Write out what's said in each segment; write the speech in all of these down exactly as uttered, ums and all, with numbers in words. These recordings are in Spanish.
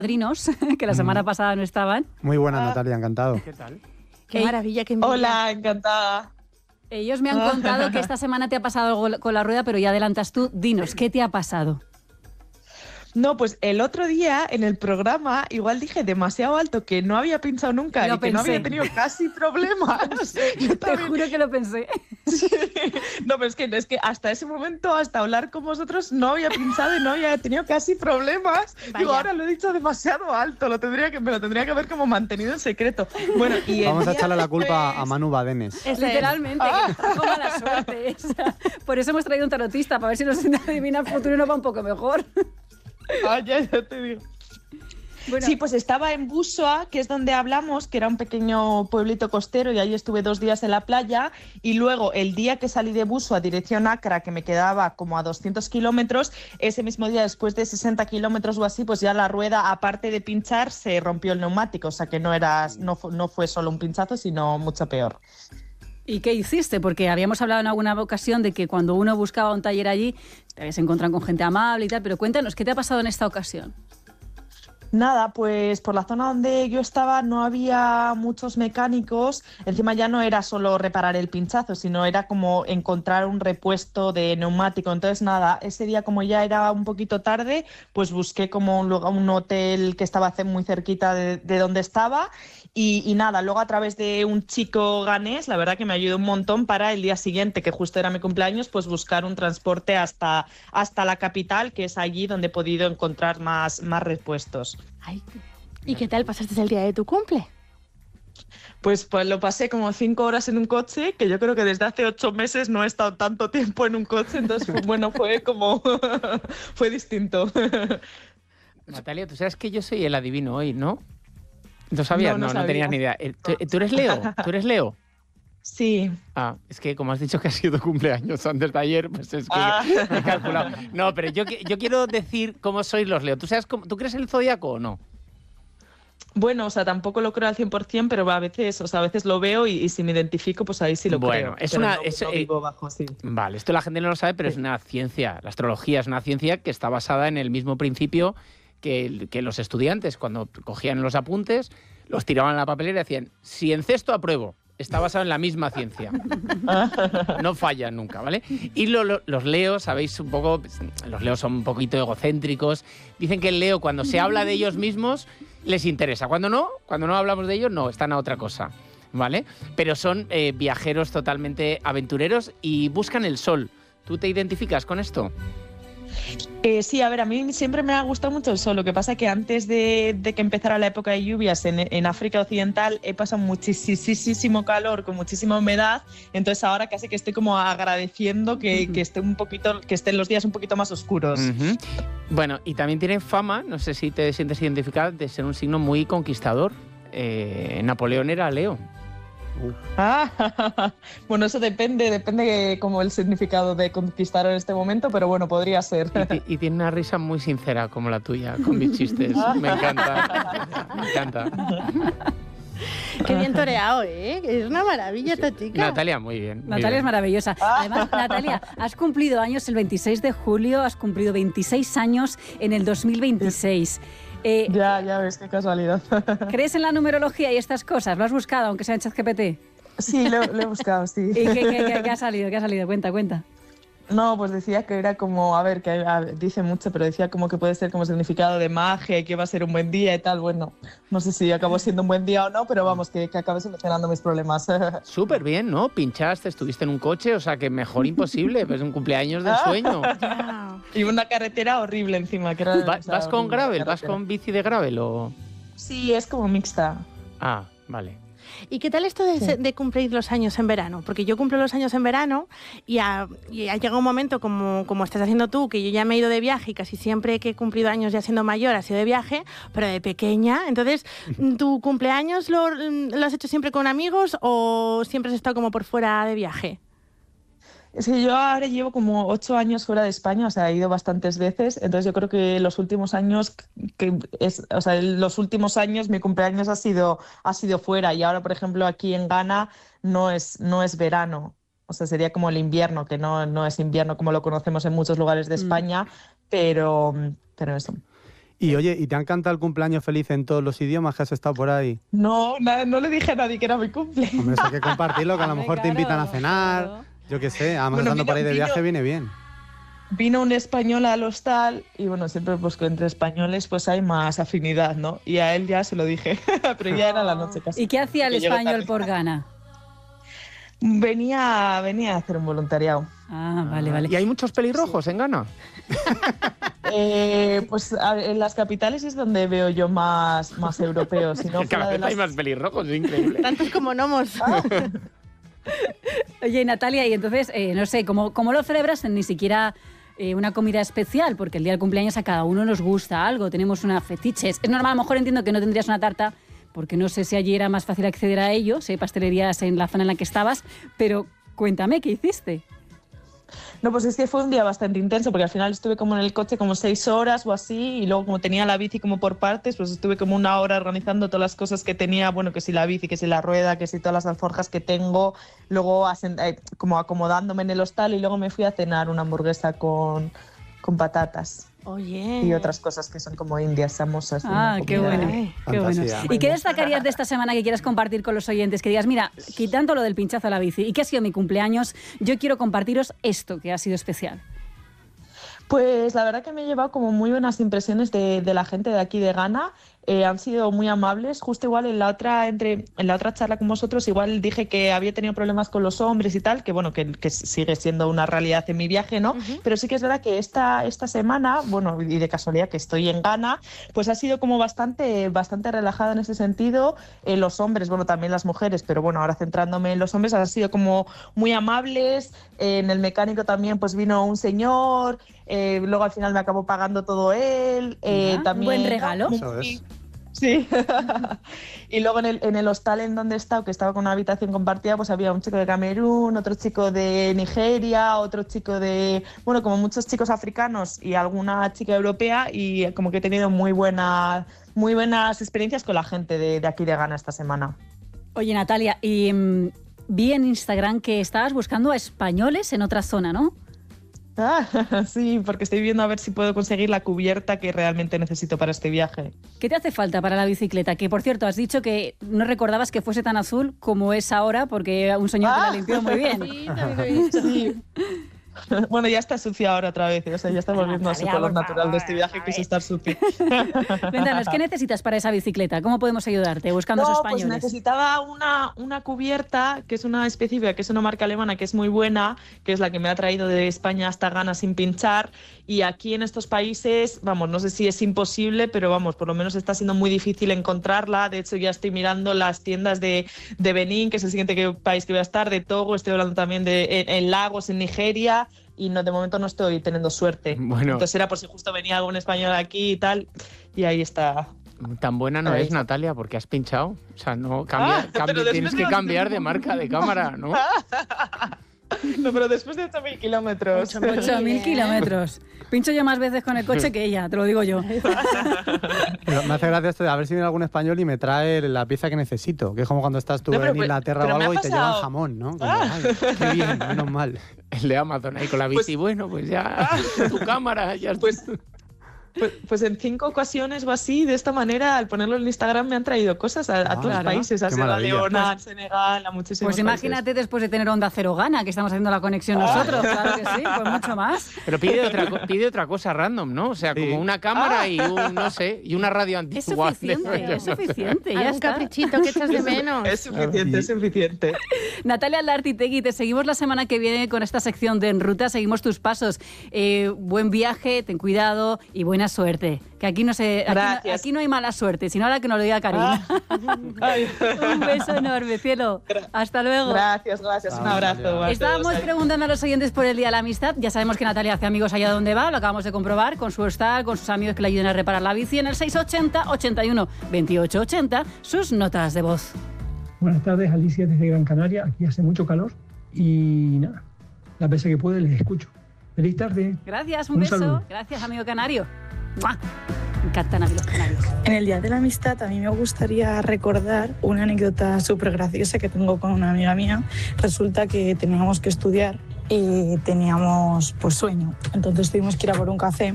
padrinos, que la semana pasada no estaban. Muy buena, Ah. Natalia, encantado. ¿Qué tal? Qué Ey, maravilla, qué envidia. Hola, encantada. Ellos me han contado que esta semana te ha pasado algo con la rueda, pero ya adelantas tú. Dinos, ¿qué te ha pasado? No, pues el otro día en el programa igual dije demasiado alto que no había pinchado nunca Lo y que no pensé. había tenido casi problemas. Yo Te también. juro que lo pensé. Sí. No, pero es que, es que hasta ese momento, hasta hablar con vosotros, no había pinchado y no había tenido casi problemas. Vaya. Digo, ahora lo he dicho demasiado alto, lo tendría que, me lo tendría que haber como mantenido en secreto. Bueno, y el Vamos a día echarle la culpa después- a Manu Badenes. Esa es. Literalmente, que trajo mala suerte. esa. Por eso hemos traído un tarotista, para ver si nos adivina el futuro y nos va un poco mejor. Ah, ya, ya te digo. Bueno, Sí, pues estaba en Bussoa, que es donde hablamos, que era un pequeño pueblito costero, y ahí estuve dos días en la playa. Y luego, el día que salí de Bussoa, dirección Accra, que me quedaba como a doscientos kilómetros, ese mismo día, después de sesenta kilómetros o así, pues ya la rueda, aparte de pinchar, se rompió el neumático. O sea que no, era, no, fu- no fue solo un pinchazo, sino mucho peor. ¿y qué hiciste? Porque habíamos hablado en alguna ocasión de que cuando uno buscaba un taller allí, te habías encontrado con gente amable y tal, pero cuéntanos, ¿qué te ha pasado en esta ocasión? Nada, pues por la zona donde yo estaba no había muchos mecánicos. Encima ya no era solo reparar el pinchazo, sino era como encontrar un repuesto de neumático. Entonces nada, ese día como ya era un poquito tarde, pues busqué como un, lugar, un hotel que estaba ce- muy cerquita de, de donde estaba. Y, y nada, luego a través de un chico ganés, la verdad que me ayudó un montón para el día siguiente, que justo era mi cumpleaños, pues buscar un transporte hasta, hasta la capital, que es allí donde he podido encontrar más, más repuestos. Ay, ¿y qué tal pasaste el día de tu cumple? Pues, pues lo pasé como cinco horas en un coche, que yo creo que desde hace ocho meses no he estado tanto tiempo en un coche, entonces pues, bueno, fue como, fue distinto. Natalia, tú sabes que yo soy el adivino hoy, ¿no? ¿No sabías? No, No, no no, sabía. tenías ni idea. Eh, ¿Tú, tú eres Leo? ¿Tú eres Leo? Sí. Ah, es que como has dicho que ha sido cumpleaños antes de ayer, pues es que Ah. he calculado. No, pero yo, qui- yo quiero decir cómo sois los Leo. ¿Tú sabes cómo, ¿tú crees en el zodiaco o no? Bueno, o sea, tampoco lo creo al cien por ciento, pero a veces, o sea, a veces lo veo y, y si me identifico, pues ahí sí lo Bueno, creo. es pero una- no- es, no eh, vivo bajo, sí. Vale, esto la gente no lo sabe, pero es una ciencia. La astrología es una ciencia que está basada en el mismo principio que, el- que los estudiantes, cuando cogían los apuntes, los tiraban a la papelera y decían, si encesto apruebo. Está basado en la misma ciencia. No fallan nunca, ¿vale? Y lo- lo- los leos, sabéis un poco, los leos son un poquito egocéntricos. Dicen que el leo, cuando se habla de ellos mismos, les interesa. Cuando no, cuando no hablamos de ellos, no, están a otra cosa, ¿vale? Pero son eh, viajeros totalmente aventureros y buscan el sol. ¿Tú te identificas con esto? Eh, sí, a ver, a mí siempre me ha gustado mucho el sol. Lo que pasa es que antes de, de que empezara la época de lluvias en, en África Occidental he pasado muchísimo calor, con muchísima humedad. Entonces ahora casi que estoy como agradeciendo que, que esté un poquito, que estén los días un poquito más oscuros. Ujú. Bueno, y también tienen fama, no sé si te sientes identificada, de ser un signo muy conquistador. Eh, Napoleón era Leo. Ah, bueno, eso depende, depende como el significado de conquistar en este momento, pero bueno, podría ser. Y, ti- y tiene una risa muy sincera como la tuya, con mis chistes. Me encanta. Me encanta. Qué bien toreado, ¿eh? Es una maravilla esta chica. Natalia, muy bien. muy Natalia bien. es maravillosa. Además, Natalia, has cumplido años el veintiséis de julio, has cumplido veintiséis años en el dos mil veintiséis. Eh, Ya, ya ves, qué casualidad. ¿Crees en la numerología y estas cosas? ¿Lo has buscado, aunque sea en ChatGPT? Sí, lo, lo he buscado, sí. ¿Y qué, qué- qué- qué ha salido? ¿Qué ha salido? Cuenta, cuenta. No, pues decía que era como, a ver, que a ver, dice mucho, pero decía como que puede ser como significado de magia y que va a ser un buen día y tal. Bueno, no sé si acabó siendo un buen día o no, pero vamos, que, que acabé solucionando mis problemas. Súper bien, ¿no? Pinchaste, estuviste en un coche, o sea que mejor imposible. Pues un cumpleaños del sueño. Ya. Y una carretera horrible encima. Que era, Va- o sea, ¿Vas con horrible la gravel? ¿Vas carretera. con bici de gravel o...? Sí, es como mixta. Ah, vale. ¿Y qué tal esto de, Sí. de cumplir los años en verano? Porque yo cumplo los años en verano y ha, y ha llegado un momento, como, como estás haciendo tú, que yo ya me he ido de viaje y casi siempre que he cumplido años ya siendo mayor ha sido de viaje, pero de pequeña. Entonces, ¿tu cumpleaños lo, lo has hecho siempre con amigos o siempre has estado como por fuera de viaje? Es que yo ahora llevo como ocho años fuera de España, o sea, he ido bastantes veces, entonces yo creo que los últimos años, que es, o sea, los últimos años mi cumpleaños ha sido, ha sido fuera y ahora, por ejemplo, aquí en Ghana no es, no es verano, o sea, sería como el invierno, que no, no es invierno como lo conocemos en muchos lugares de España, pero, pero eso. Y oye, ¿y te han cantado el cumpleaños feliz en todos los idiomas que has estado por ahí? No, na- no le dije a nadie que era mi cumple. Hombre, eso hay que compartirlo, que a lo Hombre, mejor te claro, invitan a cenar, claro. yo qué sé, además Bueno, estando vino- por ahí de vino- viaje viene bien. Vino un español al hostal y bueno, siempre pues que entre españoles pues hay más afinidad, ¿no? Y a él ya se lo dije, pero ya era la noche casi. ¿Y qué hacía el Que llegó español tarde. por Ghana? Venía, venía a hacer un voluntariado. Ah, vale, vale. ¿Y hay muchos pelirrojos en Ghana? Eh, pues a ver, en las capitales es donde veo yo más, más europeos. Si no, Cada fuera de vez hay las- más pelirrojos, es increíble. Tantos como gnomos. Oye, Natalia, y entonces, eh, no sé, ¿cómo, cómo lo celebras? Ni siquiera eh, una comida especial, porque el día del cumpleaños a cada uno nos gusta algo, tenemos una fetiches. Es normal, a lo mejor entiendo que no tendrías una tarta, porque no sé si allí era más fácil acceder a ello, si hay pastelerías en la zona en la que estabas, pero cuéntame, ¿qué hiciste? No, pues es que fue un día bastante intenso porque al final estuve como en el coche como seis horas o así y luego como tenía la bici como por partes, pues estuve como una hora organizando todas las cosas que tenía, bueno, que si la bici, que si la rueda, que si todas las alforjas que tengo, luego asen- eh, como acomodándome en el hostal y luego me fui a cenar una hamburguesa con, con patatas Oye. y otras cosas que son como indias famosas. Ah, una qué comida- bueno, Ay, qué bueno. fantasía. ¿Y qué destacarías de esta semana que quieras compartir con los oyentes? Que digas, mira, quitando lo del pinchazo a la bici y que ha sido mi cumpleaños, yo quiero compartiros esto que ha sido especial. Pues la verdad que me he llevado como muy buenas impresiones de, de la gente de aquí de Ghana. Eh, han sido muy amables. Justo igual en la otra entre en la otra charla con vosotros igual dije que había tenido problemas con los hombres y tal, que bueno, que, que sigue siendo una realidad en mi viaje, ¿no? Ujú. Pero sí que es verdad que esta, esta semana, bueno, y de casualidad que estoy en Ghana, pues ha sido como bastante, bastante relajada en ese sentido. Eh, los hombres, bueno, también las mujeres, pero bueno, ahora centrándome en los hombres, han sido como muy amables. Eh, en el mecánico también pues vino un señor, eh, luego al final me acabó pagando todo él. Eh, Mira, un también, buen regalo. ¿no? Eso es. Sí. Y luego en el, en el hostal en donde he estado, que estaba con una habitación compartida, pues había un chico de Camerún, otro chico de Nigeria, otro chico de, bueno, como muchos chicos africanos y alguna chica europea, y como que he tenido muy buena, muy buenas experiencias con la gente de, de aquí de Ghana esta semana. Oye, Natalia, y mm, vi en Instagram que estabas buscando a españoles en otra zona, ¿no? Ah, sí, porque estoy viendo a ver si puedo conseguir la cubierta que realmente necesito para este viaje. ¿Qué te hace falta para la bicicleta? Que, por cierto, has dicho que no recordabas que fuese tan azul como es ahora, porque un señor te la Ah. limpió muy bien. Sí, también lo he visto. Sí. Bueno, ya está sucia ahora otra vez, o sea, ya está volviendo a su Natalia, color por natural de este favor, viaje, que es estar sucia. Cuéntanos, ¿qué necesitas para esa bicicleta? ¿Cómo podemos ayudarte buscando esos No, pues españoles? necesitaba una, una cubierta, que es una específica, que es una marca alemana que es muy buena, que es la que me ha traído de España hasta Ghana sin pinchar. Y aquí en estos países, vamos, no sé si es imposible, pero vamos, por lo menos está siendo muy difícil encontrarla. De hecho, ya estoy mirando las tiendas de, de Benín, que es el siguiente que- país que voy a estar, de Togo, estoy hablando también de en, en Lagos, en Nigeria. Y no, de momento no estoy teniendo suerte. Bueno. Entonces era por si justo venía algún español aquí y tal. Y ahí está. Tan buena no Ahí es, está. Natalia, porque has pinchado. O sea, no cambia, Ah, cambia- pero después tienes de que los- cambiar de marca de cámara, ¿no? No, pero después de ocho mil kilómetros. Ocho mil. ocho mil kilómetros. Pincho yo más veces con el coche que ella, te lo digo yo. Pero me hace gracia esto de a ver si viene algún español y me trae la pieza que necesito, que es como cuando estás tú No, pero en pues- Inglaterra pero o me ha algo y te llevan pasado. jamón, ¿no? Como, Ah. ay, qué bien, menos mal. El de Amazon ahí con la bici. Pues- bueno, pues ya tu cámara, ya Pues, pues, pues en cinco ocasiones o así, de esta manera, al ponerlo en Instagram, me han traído cosas a, a Ah, todos claro. los países, a Qué Sierra maravilla. Leona, a Senegal, a muchísimos Pues imagínate después de tener Onda Cero Ghana, que estamos haciendo la conexión nosotros, claro que sí, pues mucho más. Pero pide otra, co- pide otra cosa random, ¿no? O sea, Sí. como una cámara y un, no sé, y una radio Es antigua. suficiente, es suficiente, ya Algún está. caprichito que echas de menos. países. Es suficiente, es suficiente. Natalia Lartitegui, te seguimos la semana que viene con esta sección de En Ruta, seguimos tus pasos. Eh, buen viaje, ten cuidado y buena suerte. Que aquí no, se, aquí no, Gracias. aquí no hay mala suerte, sino ahora que nos lo diga Karina. Ay. Un beso enorme, cielo. Hasta luego. Gracias, gracias. Un Ah, abrazo. ya. a todos. Estábamos preguntando a los oyentes por el Día de la Amistad. Ya sabemos que Natalia hace amigos allá donde va, lo acabamos de comprobar, con su hostal, con sus amigos que le ayuden a reparar la bici en el seis ochenta, ochenta y uno, veintiocho ochenta, sus notas de voz. Buenas tardes, Alicia desde Gran Canaria. Aquí hace mucho calor y nada, las veces que puede les escucho. Feliz tarde. Gracias, un, Un beso. saludo. Gracias, amigo canario. ¡Mua! Me encantan a mí los canarios. En el Día de la Amistad a mí me gustaría recordar una anécdota súper graciosa que tengo con una amiga mía. Resulta que teníamos que estudiar y teníamos pues sueño. Entonces tuvimos que ir a por un café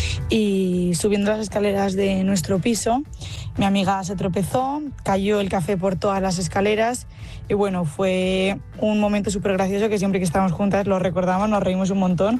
y subiendo las escaleras de nuestro piso, mi amiga se tropezó, cayó el café por todas las escaleras y bueno, fue un momento súper gracioso que siempre que estamos juntas lo recordamos, nos reímos un montón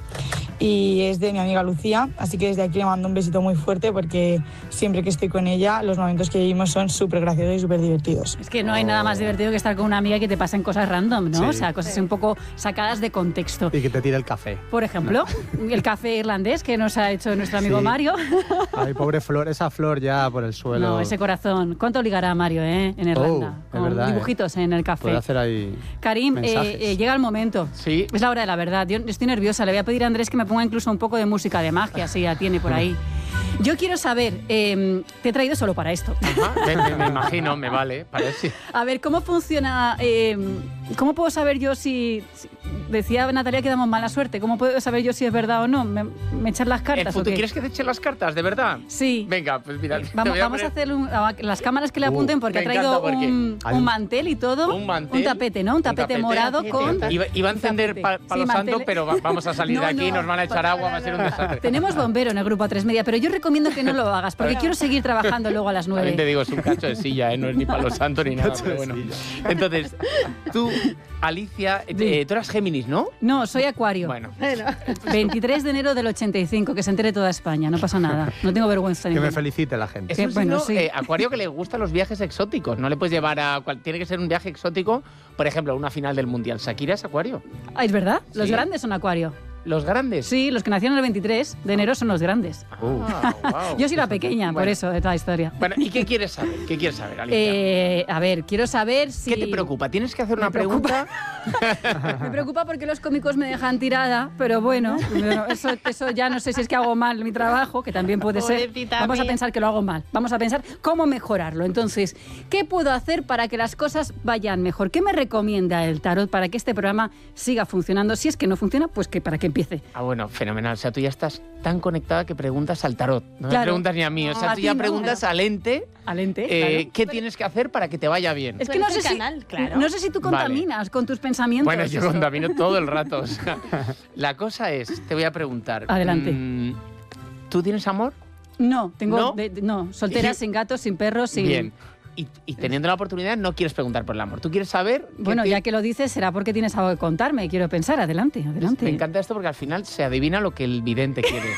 y es de mi amiga Lucía, así que desde aquí le mando un besito muy fuerte porque siempre que estoy con ella los momentos que vivimos son súper graciosos y súper divertidos. Es que no hay nada más divertido que estar con una amiga y que te pasen cosas random, ¿no? Sí. O sea, cosas Sí. un poco sacadas de contexto. Y que te tire el café. Por ejemplo, el café irlandés que nos ha hecho nuestro amigo Sí. Mario. Ay, pobre Flor, esa flor ya por el suelo. No, ese corazón. ¿Cuánto ligará Mario, eh? En Irlanda. Oh, es con verdad, dibujitos en el café. Puede hacer ahí Karim, eh, mensajes. eh, llega el momento. Sí. Es la hora de la verdad. Yo estoy nerviosa. Le voy a pedir a Andrés que me ponga incluso un poco de música de magia, si ya tiene por ahí. Yo quiero saber, eh, te he traído solo para esto. Ajá, me, me- me imagino, me vale, parece. A ver, ¿cómo funciona? eh, ¿Cómo puedo saber yo si, si- Decía Natalia que damos mala suerte. ¿Cómo puedo saber yo si es verdad o no? ¿Me, me echan las ¿El cartas o futuro qué? ¿Quieres que te eche las cartas, de verdad? Sí. Venga, pues mira. te Vamos, voy a vamos a poner- hacer un- a- las cámaras que le Uh, apunten porque ha me traído encanta porque un, hay un un- mantel y todo. Un mantel, Un tapete, ¿no? Un un tapete, tapete. morado Tapete, con... tapete. Iba, iba a encender tapete. pa- palo Sí, santo, mantel- pero va- vamos a salir No, de aquí, no. nos van a echar agua, va a ser un desastre. Tenemos bombero en el grupo A tres Media, pero yo recomiendo que no lo hagas porque quiero seguir trabajando luego a las También te nueve. digo, es un cacho de silla, ¿eh? No es ni palo santo ni nada, pero bueno. Entonces, tú, Alicia, eh, tú eras Géminis, ¿no? No, soy Acuario. Bueno, Bueno, veintitrés de enero del ochenta y cinco, que se entere toda España, no pasa nada. No tengo vergüenza Que me ninguna. felicite la gente. es Que, un bueno, signo, sí. eh, Acuario que le gustan los viajes exóticos. No le puedes llevar a... cual- Tiene que ser un viaje exótico, por ejemplo, una final del Mundial. Shakira es Acuario. Ah, ¿es verdad? Los Sí. grandes son Acuario. Los grandes. Sí, los que nacieron el veintitrés de enero son los grandes. Ah, guau. Yo soy la pequeña, por Bueno. eso es la historia. Bueno, ¿y qué quieres saber? ¿Qué quieres saber, Alicia? Eh, a ver, quiero saber si... ¿Qué te preocupa? Tienes que hacer Me una preocupa. pregunta. Me preocupa porque los cómicos me dejan tirada, pero bueno, bueno, eso, eso ya no sé si es que hago mal mi trabajo, que también puede ser. Pobrecita Vamos a mía. pensar que lo hago mal. Vamos a pensar cómo mejorarlo. Entonces, ¿qué puedo hacer para que las cosas vayan mejor? ¿Qué me recomienda el tarot para que este programa siga funcionando? Si es que no funciona, pues que para que empiece. Ah, bueno, fenomenal. O sea, tú ya estás tan conectada que preguntas al tarot. No me Claro. preguntas ni a mí. O sea, A tú ti ya no, preguntas al ente Al ente, eh, claro. qué tienes que hacer para que te vaya bien. Es Tú que no eres sé, el si, canal, claro. no sé si tú Vale. contaminas con tus pensamientos. Bueno, yo eso. contamino todo el rato. O sea, la cosa es, te voy a preguntar. Adelante. mm, ¿Tú tienes amor? No, tengo... ¿No? de- de- no, soltera, Y- sin gatos, sin perros, sin... Bien. Y, y teniendo la oportunidad, no quieres preguntar por el amor. Tú quieres saber. qué Bueno, te- ya que lo dices, será porque tienes algo que contarme. Quiero pensar. Adelante, adelante. Me encanta esto porque al final se adivina lo que el vidente quiere.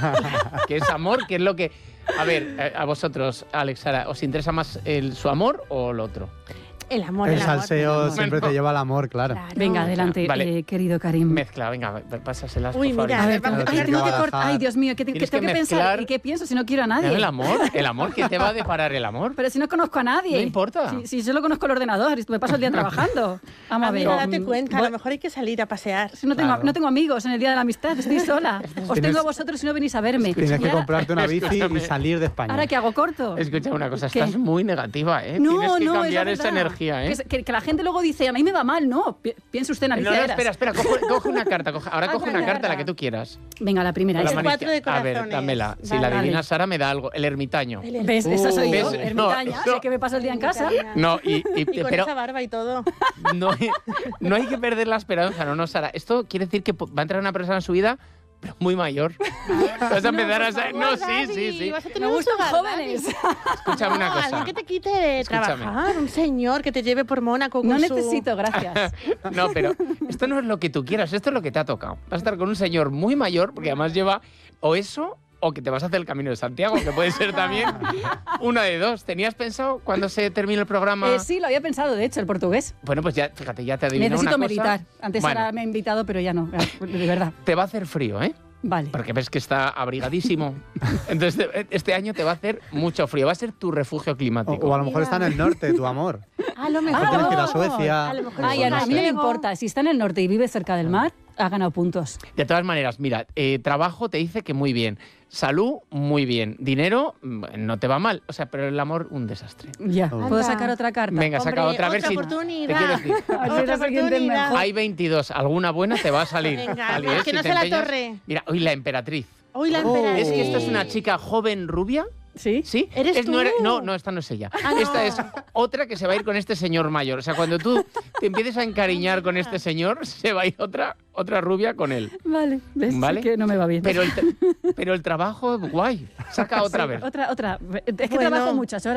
Que es amor, que es lo que... A ver, eh, a vosotros, Alex, Sara, ¿os interesa más el, su amor o el otro? el amor, El el amor. salseo amor. siempre Bueno. te lleva al amor, claro. Claro. Venga, adelante, Vale. eh, querido Karim. Mezcla, venga, pásaselas, Uy, por favor. mira, A ver, Vamos vamos- a ay, ver tengo qué que va a cortar. dejar. Ay, Dios mío, ¿qué, qué Tienes tengo que, que pensar? mezclar- ¿Y qué pienso si no quiero a nadie? El amor, el amor, ¿qué te va a deparar el amor? Pero si no conozco a nadie. No importa. Si, si solo conozco el ordenador, me paso el día trabajando. Vamos a ver. Amiga, date mm, cuenta, a voy- lo mejor hay que salir a pasear. si no tengo, Claro. no tengo amigos en el Día de la Amistad, estoy sola. Os Tienes- tengo a vosotros si no venís a verme. Tienes Y que ahora- comprarte una bici y Escúchame. salir de España. ¿Ahora qué hago corto? Escucha una cosa, ¿Qué? estás muy negativa, ¿eh? No, Tienes que no, cambiar es la esa verdad. energía, ¿eh? Que, que- que la gente luego dice, a mí me va mal, no. Pi- Piense usted en No, Alicia no, Eras. espera, espera, coge, coge una carta. coge- ahora Ah, coge una una carta, carta. la que tú quieras. Venga, la primera. Con la esa. mano cuatro de izquierda. A ver, corazones. dámela. Si Vale. la adivina Vale. Sara, me da algo. El ermitaño. El- ¿Ves? Esa soy yo, ¿Ves? ermitaña, No, sé que me paso el día en casa. No, y, y- Y con pero esa barba y todo. no, hay- no hay que perder la esperanza, no, no, Sara. Esto quiere decir que po- va a entrar una persona en su vida, pero muy mayor. Vas a empezar a ser. No, sí, sí, sí. Vas a Me tener un gustan sugar jóvenes. Escúchame una No, cosa. alguien que te quite de Escúchame. trabajar, un señor que te lleve por Mónaco con No su- necesito, gracias. No, pero esto no es lo que tú quieras, esto es lo que te ha tocado. Vas a estar con un señor muy mayor, porque además lleva o eso o que te vas a hacer el Camino de Santiago, que puede ser también una de dos. ¿Tenías pensado cuando se termine el programa? Eh, sí, lo había pensado, de hecho, el portugués. Bueno, pues ya, fíjate, ya te adivino Necesito una cosa. meditar. Antes Bueno, ahora me he invitado, pero ya no. De verdad. te va a hacer frío, ¿eh? Vale. Porque ves que está abrigadísimo. Entonces, te- este año te va a hacer mucho frío. Va a ser tu refugio O, climático. o a lo mejor está en el norte, tu amor. A lo A mejor. lo mejor tienes que ir a no. Suecia. A lo mejor Ay, es a, un a mí no me gallego. importa. Si está en el norte y vive cerca del mar, ha ganado puntos. De todas maneras, mira, eh, trabajo te dice que muy bien. Salud, muy bien. Dinero, mm, no te va mal. O sea, pero el amor, un desastre. Ya. Oh. ¿Puedo Anda. sacar otra carta? Venga, saca Hombre, otra. A ver otra si. oportunidad. Te quiero decir. A ver si Otra la siguiente es oportunidad. mejor. Hay veintidós. Alguna buena te va a salir. Venga, Ali, es ¿eh? que Si no te sé la empeñas- torre. Mira, hoy la emperatriz. Hoy la Oh. emperatriz. Es que esto es una chica joven rubia ¿Sí? ¿Sí? ¿Eres Es- tú? No, era- no, no, esta no es ella. Ah, no. Esta es otra que se va a ir con este señor mayor. O sea, cuando tú te empieces a encariñar con este señor, se va a ir otra, otra rubia con él. Vale, ves ¿Vale? que no me va bien. Pero el, tra- pero el trabajo, guay. Saca otra Sí, vez. Otra, otra. Es que Bueno. trabajo muchas horas.